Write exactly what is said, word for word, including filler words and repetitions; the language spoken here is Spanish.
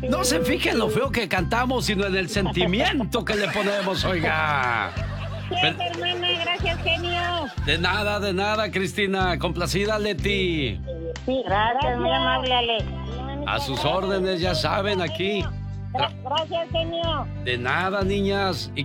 No se fije en lo feo que cantamos, sino en el sentimiento que le ponemos, oiga. Sí, Pero- hermana, gracias, genio. De nada, de nada, Cristina. Complacida, Leti. Sí, gracias, muy amable, Ale. A sus órdenes, ya saben, aquí. Gra- Gracias, genio. De nada, niñas. Y